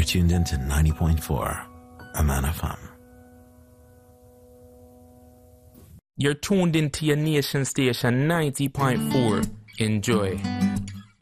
tuned in to 90.4 Aman FM. You're tuned into your nation station 90.4. Enjoy.